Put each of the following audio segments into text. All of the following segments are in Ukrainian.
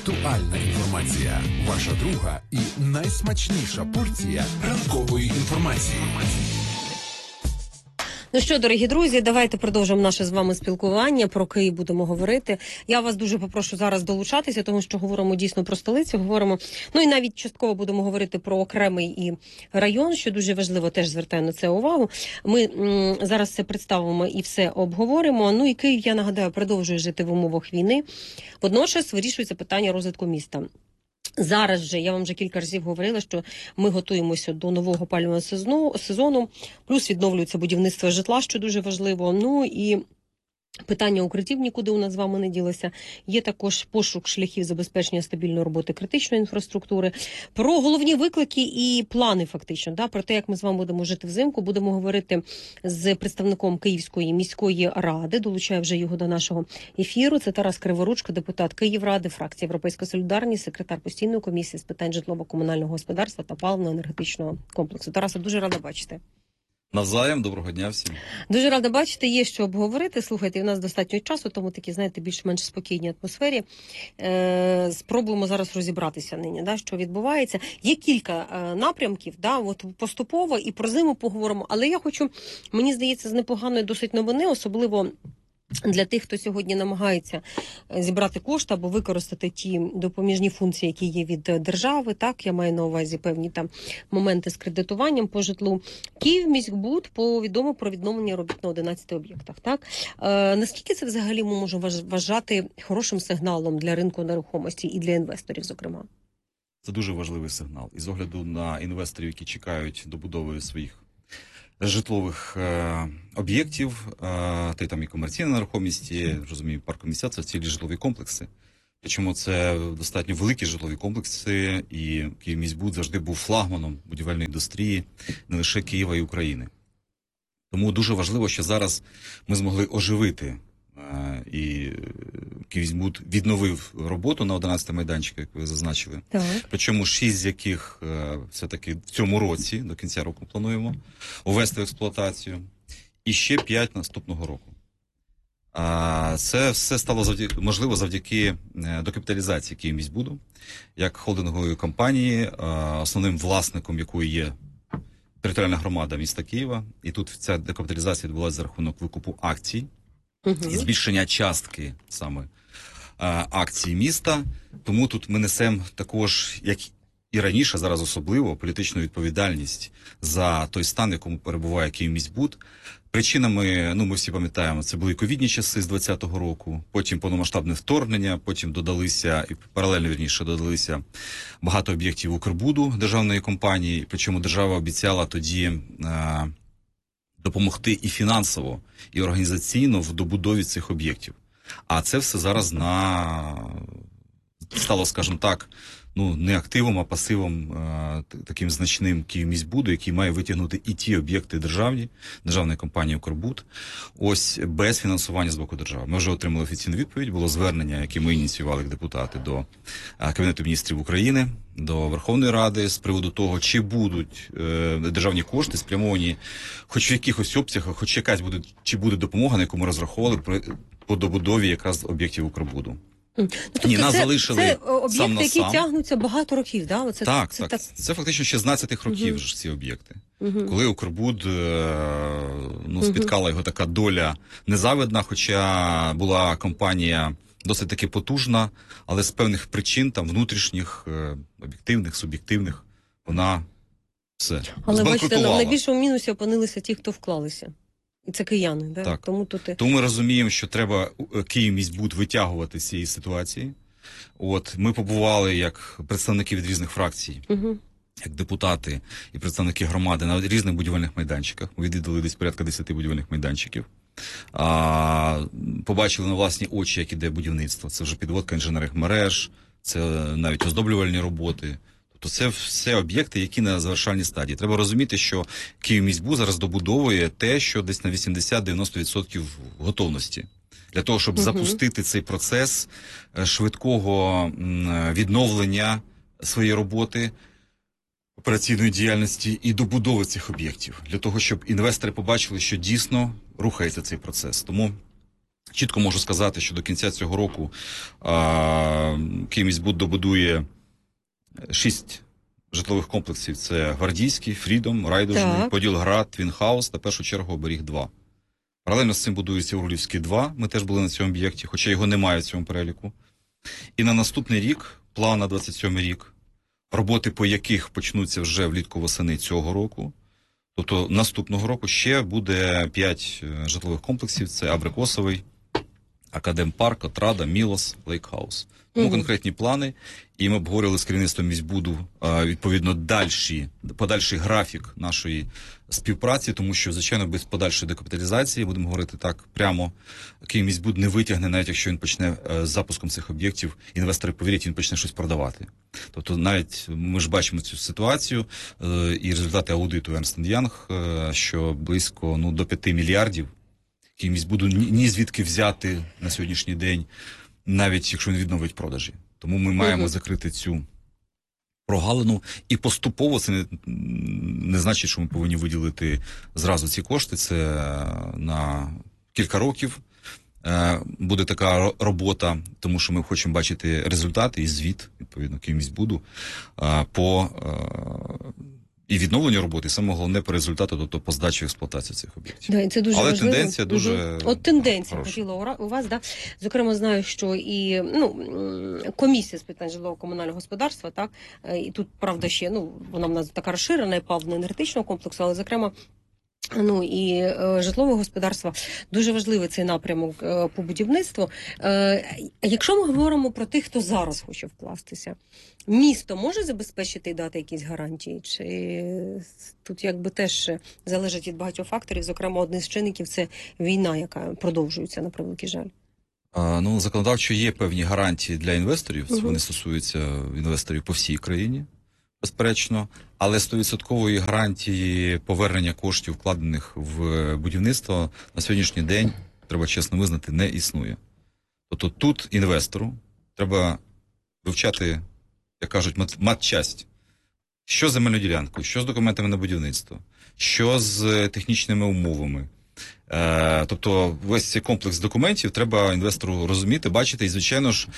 Актуальна інформація. Ваша друга і найсмачніша порція ранкової інформації. Ну що, дорогі друзі, давайте продовжимо наше з вами спілкування. Про Київ будемо говорити. Я вас дуже попрошу зараз долучатися, тому що говоримо дійсно про столицю, говоримо, ну і навіть частково будемо говорити про окремий і район, що дуже важливо, теж звертаю на це увагу. Ми зараз це представимо і все обговоримо. Ну і Київ, я нагадаю, продовжує жити в умовах війни. Водночас вирішується питання розвитку міста. Зараз же, я вам вже кілька разів говорила, що ми готуємося до нового опалювального сезону, плюс відновлюється будівництво житла, що дуже важливо. Ну і питання укриттів нікуди у нас з вами не ділося. Є також пошук шляхів забезпечення стабільної роботи критичної інфраструктури. Про головні виклики і плани фактично, про те, як ми з вами будемо жити взимку, будемо говорити з представником Київської міської ради. Долучаю вже його до нашого ефіру. Це Тарас Криворучко, депутат Київради, фракція «Європейська солідарність», секретар постійної комісії з питань житлово-комунального господарства та паливно-енергетичного комплексу. Тараса, дуже рада бачити. Навзаєм, доброго дня всім. Дуже рада бачити, є що обговорити. Слухайте, у нас достатньо часу, тому такі, знаєте, більш-менш спокійній атмосфері. Спробуємо зараз розібратися нині, що відбувається. Є кілька напрямків, от поступово і про зиму поговоримо, але я хочу, мені здається, з непоганої досить новини, особливо для тих, хто сьогодні намагається зібрати кошти або використати ті допоміжні функції, які є від держави, я маю на увазі певні там моменти з кредитуванням по житлу. Київміськбуд повідомив про відновлення робіт на 11 об'єктах. Наскільки це взагалі ми можемо вважати хорошим сигналом для ринку нерухомості і для інвесторів, зокрема? Це дуже важливий сигнал. І з огляду на інвесторів, які чекають добудови своїх житлових об'єктів, та й там і комерційна нерухомість, і, розумію, паркомісця – це цілі житлові комплекси. Причому це достатньо великі житлові комплекси, і Київміськбуд завжди був флагманом будівельної індустрії не лише Києва і України. Тому дуже важливо, що зараз ми змогли оживити, і Київміськбуд відновив роботу на 11 майданчиках, як ви зазначили. Так. Причому 6 з яких все-таки в цьому році, до кінця року плануємо, увести в експлуатацію. І ще 5 наступного року. Це все стало можливо завдяки докапіталізації Київміськбуду, як холдингової компанії, основним власником якої є територіальна громада міста Києва. І тут ця декапіталізація відбулася за рахунок викупу акцій і збільшення частки саме акцій міста. Тому тут ми несемо також, як і раніше, зараз особливо, політичну відповідальність за той стан, в якому перебуває Київміськбуд. Причинами, ми всі пам'ятаємо, це були ковідні часи з 2020 року, потім повномасштабне вторгнення, потім додалися, і паралельно, вірніше, додалися багато об'єктів Укрбуду, державної компанії, причому держава обіцяла тоді допомогти і фінансово, і організаційно в добудові цих об'єктів. А це все зараз стало, скажімо так, не активом, а пасивом таким значним Київміськбуду, який має витягнути і ті об'єкти державної компанії «Укрбуд», ось без фінансування з боку держави. Ми вже отримали офіційну відповідь, було звернення, яке ми ініціювали як депутати до Кабінету міністрів України, до Верховної Ради з приводу того, чи будуть державні кошти спрямовані хоч в якихось обсягах, хоч чи буде допомога, на яку ми розраховували по добудові якраз об'єктів «Укрбуду». Тобто нас залишили це об'єкти, які тягнуться багато років, так? Це фактично ще з 16-х років ж ці об'єкти. Коли Укрбуд, спіткала його така доля незавидна, хоча була компанія досить таки потужна, але з певних причин, там внутрішніх, об'єктивних, суб'єктивних, вона все збанкрутувала. Але бачите, в найбільшому мінусі опинилися ті, хто вклалися. І це кияни, да? Так. Тому ми розуміємо, що треба Київміськбуд витягувати з цієї ситуації. Ми побували як представники від різних фракцій, як депутати і представники громади на різних будівельних майданчиках. Ми відвідали десь порядка 10 будівельних майданчиків. Побачили на власні очі, як іде будівництво. Це вже підводка інженерних мереж, це навіть оздоблювальні роботи. Тобто це все об'єкти, які на завершальній стадії. Треба розуміти, що Київміськбуд зараз добудовує те, що десь на 80-90% готовності. Для того, щоб запустити цей процес швидкого відновлення своєї роботи, операційної діяльності і добудови цих об'єктів. Для того, щоб інвестори побачили, що дійсно рухається цей процес. Тому Чітко можу сказати, що до кінця цього року Київміськбуд добудує 6 житлових комплексів. Це Гвардійський, Фрідом, Райдужний, Поділград, Твінхаус та, в першу чергу, Оберіг-2. Паралельно з цим будується Урлівський 2. Ми теж були на цьому об'єкті, хоча його немає в цьому переліку. І на наступний рік, план на 27 рік, роботи по яких почнуться вже влітку-восени цього року. Тобто наступного року ще буде 5 житлових комплексів. Це Абрикосовий, Академпарк, Отрада, Мілос, Лейкхаус. Тому конкретні плани, і ми обговорювали з керівництвом міськбуду відповідно подальший графік нашої співпраці, тому що, звичайно, без подальшої декапіталізації, будемо говорити так прямо, Київміськбуд не витягне, навіть якщо він почне з запуском цих об'єктів, інвестори повірять, він почне щось продавати. Тобто навіть ми ж бачимо цю ситуацію і результати аудиту Ernst & Young, що близько до 5 мільярдів Київміськбуду ні звідки взяти на сьогоднішній день, навіть якщо він відновить продажі. Тому ми маємо закрити цю прогалину. І поступово це не значить, що ми повинні виділити зразу ці кошти. Це на кілька років буде така робота, тому що ми хочемо бачити результати і звіт, відповідно, Київміськбуду по і відновлення роботи, і саме головне по результату, тобто по здачі експлуатації цих об'єктів. Да, це дуже але важливо. Тенденція дуже От тенденція хороша. хотіла у вас, да. Зокрема, знаю, що і комісія з питань житлово-комунального господарства, так, і тут, правда, ще, вона в нас така розширена, і паливно-енергетичного комплексу, але, зокрема, і житлове господарство. Дуже важливий цей напрямок по будівництву. Якщо ми говоримо про тих, хто зараз хоче вкластися, місто може забезпечити і дати якісь гарантії? Чи тут якби теж залежить від багатьох факторів? Зокрема, один з чинників – це війна, яка продовжується, на превеликий жаль. Законодавчо є певні гарантії для інвесторів. Вони стосуються інвесторів по всій країні, безперечно. Але 100% гарантії повернення коштів, вкладених в будівництво, на сьогоднішній день, треба чесно визнати, не існує. Тобто тут інвестору треба вивчати, як кажуть, матчасть. Що з земельною ділянкою, що з документами на будівництво, що з технічними умовами. Тобто весь цей комплекс документів треба інвестору розуміти, бачити і, звичайно ж,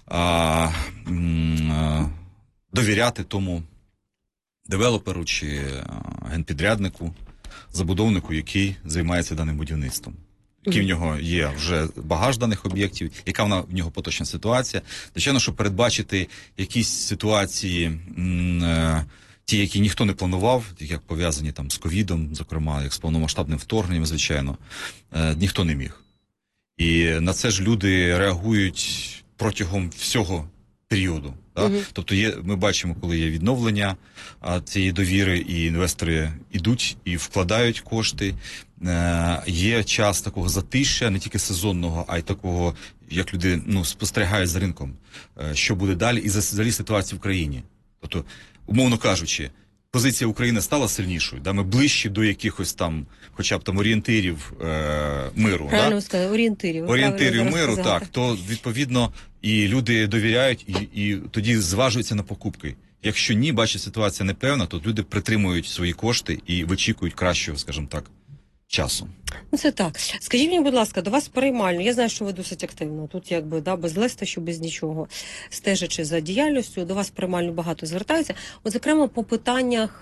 довіряти тому девелоперу чи генпідряднику, забудовнику, який займається даним будівництвом. Який в нього є вже багаж даних об'єктів, яка в нього поточна ситуація. Звичайно, щоб передбачити якісь ситуації, ті, які ніхто не планував, як пов'язані там з ковідом, зокрема, як з повномасштабним вторгненням, звичайно, ніхто не міг. І на це ж люди реагують протягом всього періоду. Тобто ми бачимо, коли є відновлення цієї довіри, і інвестори йдуть і вкладають кошти. Є час такого затишчя, не тільки сезонного, а й такого, як люди спостерігають за ринком, що буде далі, і взагалі ситуація в країні. Тобто, умовно кажучи, позиція України стала сильнішою, ми ближчі до якихось там, хоча б там орієнтирів миру. Правильно сказали, орієнтирів миру, так, то відповідно і люди довіряють, і тоді зважуються на покупки. Якщо ні, бачать, ситуація непевна, то люди притримують свої кошти і вичікують кращого, скажімо так, часу. Це так. Скажіть мені, будь ласка, до вас приймально. Я знаю, що ви досить активно. Тут якби без лестощу, без нічого. Стежачи за діяльністю, до вас приймально багато звертаються. От, зокрема, по питаннях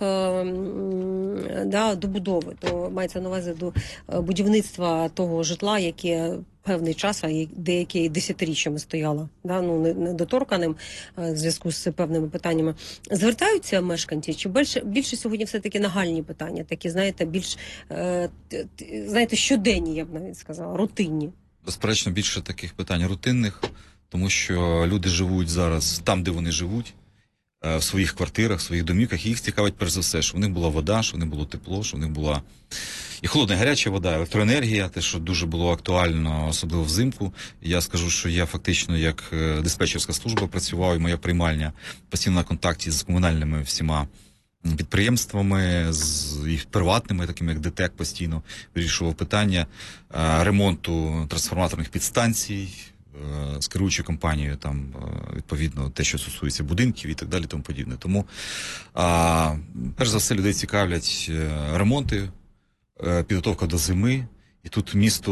добудови, то мається на увазі до будівництва того житла, яке певний час, а деякі десятиріччями стояло, недоторканим в зв'язку з певними питаннями. Звертаються мешканці? Чи більше сьогодні все-таки нагальні питання? Такі, більш, щоденні, я б навіть сказала, рутинні? Безперечно, більше таких питань рутинних, тому що люди живуть зараз там, де вони живуть, в своїх квартирах, в своїх домівках. Їх цікавить, перш за все, що в них була вода, що в них було тепло, що в них була і холодна, і гаряча вода, електроенергія, те, що дуже було актуально, особливо взимку. Я скажу, що я фактично як диспетчерська служба працював, і моя приймальня постійно на контакті з комунальними всіма підприємствами, з їх приватними, такими як ДТЕК, постійно вирішував питання ремонту трансформаторних підстанцій, з керуючою компанією, там, відповідно, те, що стосується будинків і так далі, тому подібне. Тому, перш за все, людей цікавлять ремонти, підготовка до зими. І тут місто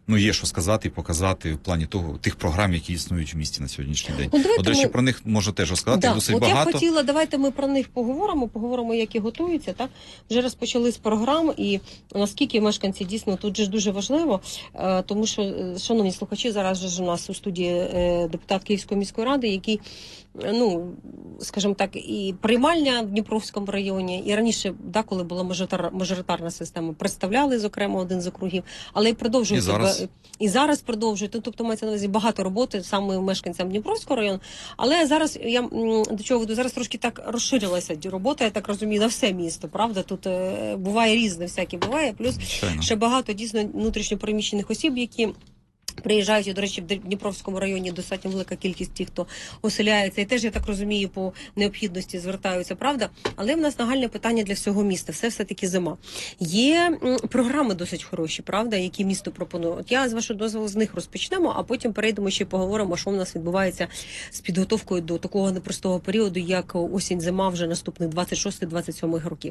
ну, є що сказати і показати в плані тих програм, які існують в місті на сьогоднішній день. Ну, До речі, про них можна теж розказати, Да. досить От багато. я хотіла, давайте ми про них поговоримо, які готуються, так? Вже розпочали з програм, і наскільки мешканці дійсно, тут же ж дуже важливо, тому що, шановні слухачі, зараз же ж у нас у студії депутат Київської міської ради, який, ну, скажімо так, і приймальня в Дніпровському районі, і раніше, да, коли була мажоритарна система, представляли, зокрема, один з округів, але і продовжують. І зараз продовжують. Тобто мається на увазі багато роботи саме мешканцям Дніпровського району. Але зараз я до чого веду, зараз трошки так розширилася робота, я так розумію, на все місто, правда? Тут буває різне, всяке буває. Плюс ще багато дійсно внутрішньо переміщених осіб, які приїжджають, і, до речі, в Дніпровському районі достатньо велика кількість тих, хто оселяється, і теж, я так розумію, по необхідності звертаються, правда? Але в нас нагальне питання для всього міста, все-таки зима. Є програми досить хороші, правда, які місто пропонує. От я, з вашого дозволу, з них розпочнемо, а потім перейдемо ще поговоримо, що в нас відбувається з підготовкою до такого непростого періоду, як осінь-зима вже наступних 26-27 років.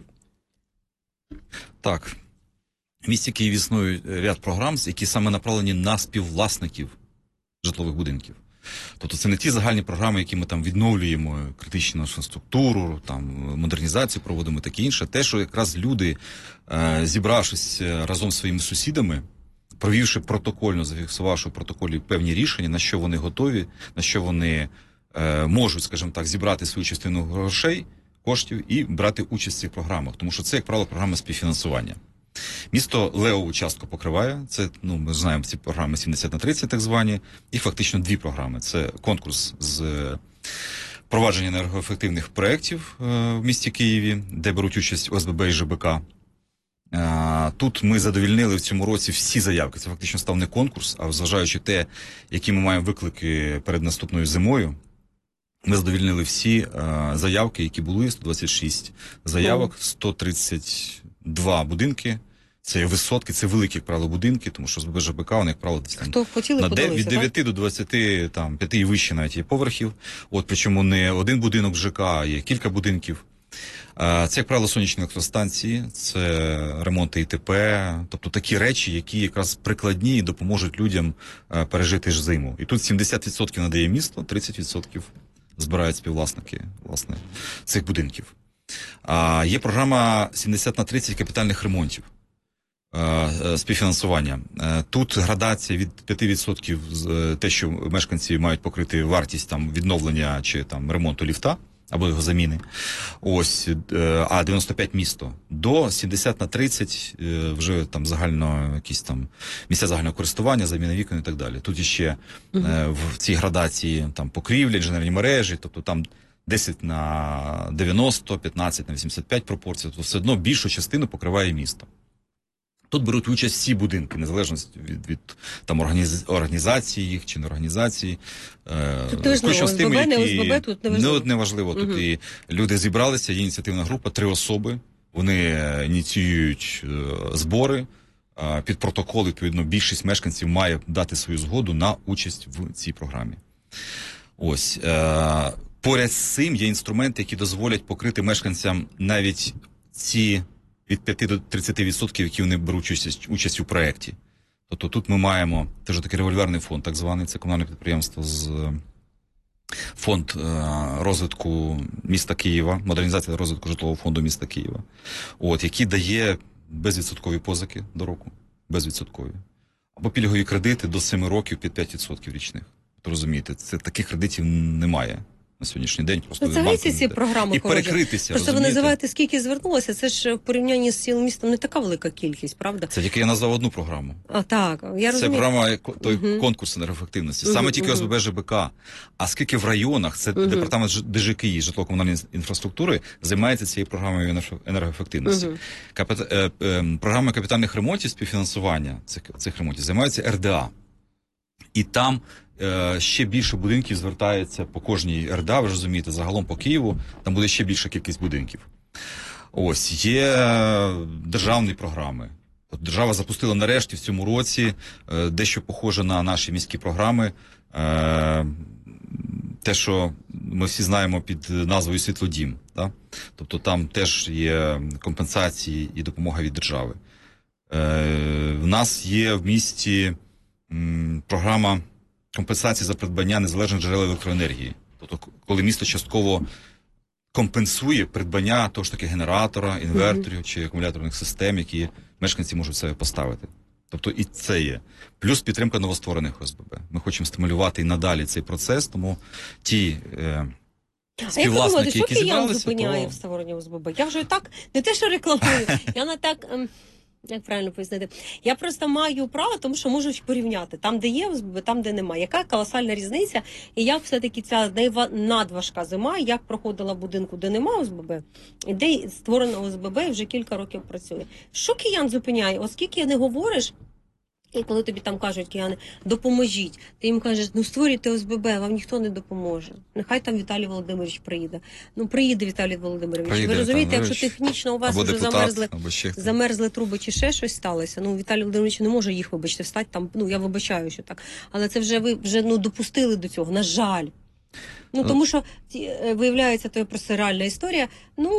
Так. В місті Київ існує ряд програм, які саме направлені на співвласників житлових будинків. Тобто це не ті загальні програми, які ми там відновлюємо, критичну інфраструктуру, там модернізацію проводимо, таке інше. Те, що якраз люди, зібравшись разом зі своїми сусідами, провівши протокольно, зафіксувавши в протоколі певні рішення, на що вони готові, на що вони можуть, скажімо так, зібрати свою частину грошей, коштів і брати участь в цих програмах. Тому що це, як правило, програма співфінансування. Місто левову частку покриває, це, ну, ми знаємо ці програми 70/30 так звані, і фактично дві програми. Це конкурс з впровадження енергоефективних проєктів в місті Києві, де беруть участь ОСББ і ЖБК. Тут ми задовільнили в цьому році всі заявки, це фактично став не конкурс, а зважаючи те, які ми маємо виклики перед наступною зимою, ми задовільнили всі заявки, які були, 126 заявок, 132 будинки. Це є висотки, це великі, як правило, будинки, тому що з ЖБК вони, як правило, десь там від 9 до 25 і вище навіть є поверхів. От, причому не один будинок ЖК, а є кілька будинків. Це, як правило, сонячні електростанції, це ремонти ІТП, тобто такі речі, які якраз прикладні і допоможуть людям пережити ж зиму. І тут 70% надає місто, 30% збирають співвласники, власне, цих будинків. Є програма 70/30 капітальних ремонтів. Співфінансування. Тут градація від 5% те, що мешканці мають покрити вартість там відновлення чи там ремонту ліфта або його заміни. Ось, а 95 місто. До 70/30 вже там загально якісь там місця загального користування, заміна вікон і так далі. Тут іще в цій градації там покрівля, інженерні мережі, тобто там 10/90, 15/85 пропорцій, тобто все одно більшу частину покриває місто. Тут беруть участь всі будинки, незалежно від там організації їх чи не організації. Тут ОСББ, не ОСББ, тут не важливо. Не важливо. Тут і люди зібралися, є ініціативна група, 3 особи. Вони ініціюють збори. Під протокол, відповідно, більшість мешканців має дати свою згоду на участь в цій програмі. Ось. Поряд з цим є інструменти, які дозволять покрити мешканцям навіть ці від 5 до 30%, які вони беруть участь у проєкті. Тобто тут ми маємо теж такий револьверний фонд, так званий, це комунальне підприємство з фонд розвитку міста Києва, модернізація розвитку житлового фонду міста Києва, от, який дає безвідсоткові позики до року, безвідсоткові. Або пільгові кредити до 7 років під 5% річних. Тобто, розумієте, це таких кредитів немає на сьогоднішній день. Просто це ці програми і перекритися. Просто ви називаєте, скільки звернулося, це ж в порівнянні з цілим містом не така велика кількість, правда? Це тільки я назвав одну програму. Так, я розумію. Це програма, той конкурс енергоефективності. Саме тільки ОСББ жбк. А скільки в районах, це департамент ДЖКІ, житлово-комунальної інфраструктури, займається цією програмою енергоефективності. Програма капітальних ремонтів, співфінансування цих ремонтів займається РДА. І там ще більше будинків звертається по кожній РДА, ви розумієте, загалом по Києву, там буде ще більша кількість будинків. Ось, є державні програми. От держава запустила нарешті в цьому році дещо похоже на наші міські програми. Те, що ми всі знаємо під назвою «Світлодім». Да? Тобто там теж є компенсації і допомога від держави. В нас є в місті програма компенсації за придбання незалежних джерел електроенергії. Тобто, коли місто частково компенсує придбання того ж таки генератора, інверторів чи акумуляторних систем, які мешканці можуть себе поставити. Тобто і це є. Плюс підтримка новостворених ОСББ. Ми хочемо стимулювати і надалі цей процес, тому ті співвласники, які зібралися, зупиняє в створенні ОСББ? Я вже так, не те, що рекламую, я не так, як правильно пояснити, я просто маю право, тому що можу порівняти. Там, де є ОСББ, там, де немає. Яка колосальна різниця, і як все-таки ця надважка зима, як проходила в будинку, де немає ОСББ, і де створено ОСББ і вже кілька років працює. Що киян зупиняє? Оскільки не говориш, і коли тобі там кажуть, кияни, допоможіть, ти їм кажеш, ну створюйте ОСББ, вам ніхто не допоможе. Нехай там Віталій Володимирович приїде. Ну приїде Віталій Володимирович. Приїде, ви розумієте, Віталій якщо технічно у вас або вже депутат, замерзли труби чи ще щось сталося, ну Віталій Володимирович не може їх, вибачте, встати там, ну я вибачаю, що так. Але це вже ви вже допустили до цього, на жаль. Ну тому що, виявляється, то є просто реальна історія,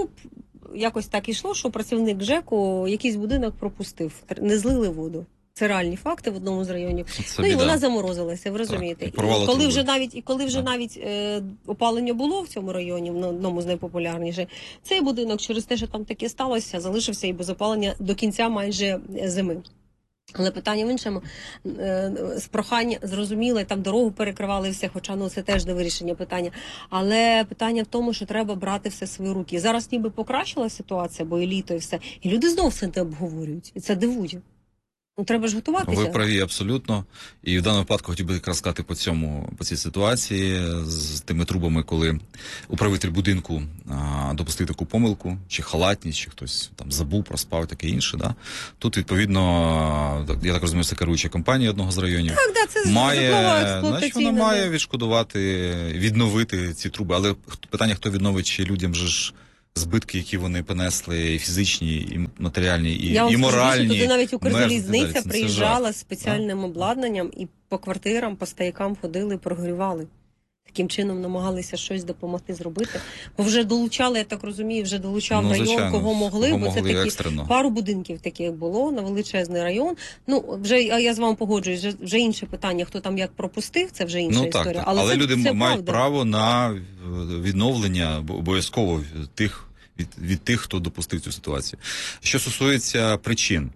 якось так ішло, що працівник ЖЕКу якийсь будинок пропустив, не злили воду. Це реальні факти в одному з районів. І вона заморозилася, ви розумієте. Так, і коли вже навіть опалення було в цьому районі, в одному з найпопулярніших, цей будинок через те, що там таке сталося, залишився і без опалення до кінця майже зими. Але питання в іншому, з прохання, зрозуміло, там дорогу перекривали все, хоча це теж не вирішення питання. Але питання в тому, що треба брати все в свої руки. Зараз ніби покращила ситуація, бо і літо, і все. І люди знову все не обговорюють. І це дивує. Ну, треба ж готуватися. Ви праві абсолютно. І в даному випадку хотів би якраз сказати по цій ситуації з тими трубами, коли управитель будинку допустив таку помилку, чи халатність, чи хтось там забув, проспав, таке інше. Да? Тут, відповідно, я так розумію, це керуюча компанія одного з районів. Так, це значить, вона має відшкодувати, відновити ці труби. Але питання, хто відновить, чи людям же ж збитки, які вони понесли, і фізичні, і матеріальні, і моральні. Туди навіть Укрзалізниця приїжджала з спеціальним обладнанням і по квартирам, по стоякам ходили, прогрівали. Таким чином намагалися щось допомогти зробити. Бо вже долучали, я так розумію, район, звичайно, кого могли, бо це такі екстрено. Пару будинків таких було на величезний район. Ну, вже я з вами погоджуюсь, вже інше питання, хто там як пропустив, це вже інша історія. Так. Але люди мають право на відновлення обов'язково від тих, хто допустив цю ситуацію. Що стосується причин,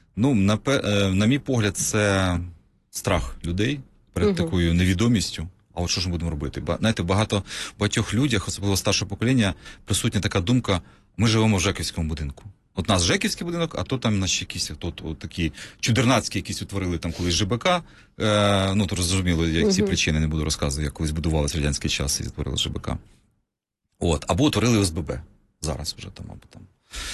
на мій погляд, це страх людей перед такою невідомістю. А от що ж ми будемо робити? Знаєте, багатьох людях, особливо старшого покоління, присутня така думка: ми живемо в жеківському будинку. От нас жеківський будинок, а то там наші якісь такі чудернацькі якісь утворили там колись ЖБК. То розуміло, як ці причини, не буду розказувати, як колись будувалися в радянський час і утворили ЖБК. Або утворили ОСББ. Зараз вже там, або там.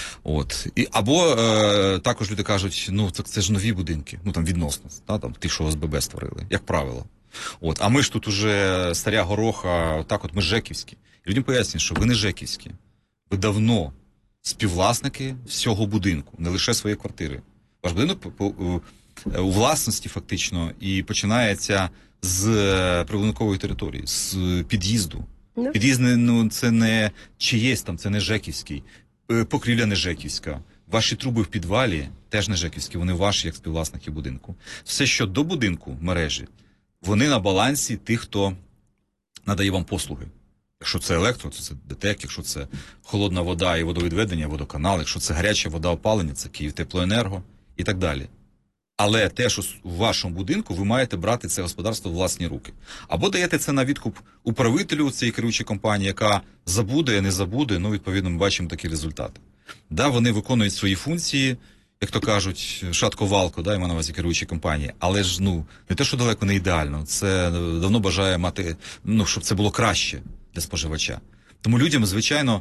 Або також люди кажуть, це ж нові будинки, там відносно, ті, що ОСББ створили, як правило. А ми ж тут уже старя гороха, ми жеківські. І людям пояснюють, що ви не жеківські. Ви давно співвласники всього будинку, не лише своєї квартири. Ваш будинок у власності фактично і починається з прибудинкової території, з під'їзду. Під'їзд це не чиєсь там, це не жеківський. Покрівля не жеківська. Ваші труби в підвалі теж не жеківські, вони ваші як співвласники будинку. Все, що до будинку, мережі, вони на балансі тих, хто надає вам послуги. Якщо це електро, то це ДТЕК, якщо це холодна вода і водовідведення, водоканал, якщо це гаряча вода, опалення, це Київтеплоенерго і так далі. Але те, що в вашому будинку, ви маєте брати це господарство в власні руки. Або даєте це на відкуп управителю цієї керуючої компанії, яка забуде, не забуде, відповідно, ми бачимо такі результати. Вони виконують свої функції, як то кажуть, шатко-валко, я маю на увазі керуючі компанії, але ж, не те, що далеко не ідеально, це давно бажає мати, щоб це було краще для споживача. Тому людям, звичайно,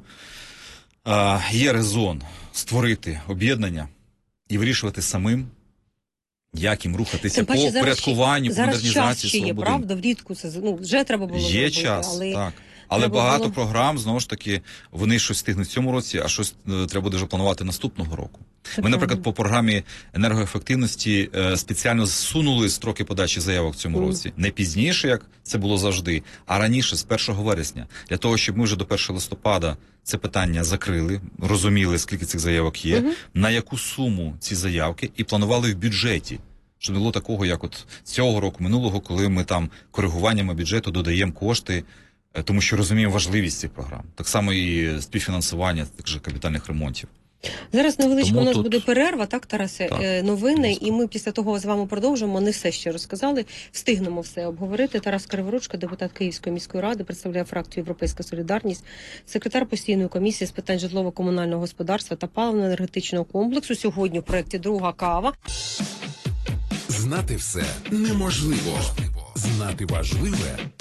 є резон створити об'єднання і вирішувати самим, як їм рухатися по порядкуванню, по модернізації свого будинку. Правда, влітку це вже треба було зробити. Є час, так. Але багато програм, знову ж таки, вони щось встигнуть в цьому році, а щось треба буде вже планувати наступного року. Ми, наприклад, по програмі енергоефективності спеціально зсунули строки подачі заявок в цьому році. Не пізніше, як це було завжди, а раніше, з 1 вересня. Для того, щоб ми вже до 1 листопада це питання закрили, розуміли, скільки цих заявок є, на яку суму ці заявки, і планували в бюджеті, Щоб не було такого, як от цього року, минулого, коли ми там коригуваннями бюджету додаємо кошти, тому що розуміємо важливість цих програм. Так само і співфінансування тих же капітальних ремонтів. Зараз невеличко Тому у нас тут- буде перерва, так, Тарасе? Так, Новини, будь ласка. і ми після того з вами продовжимо. Не все ще розказали, встигнемо все обговорити. Тарас Криворучко, депутат Київської міської ради, представляє фракцію «Європейська солідарність», секретар постійної комісії з питань житлово-комунального господарства та паливно-енергетичного комплексу. Сьогодні в проєкті «Друга кава». Знати все неможливо. Знати важливе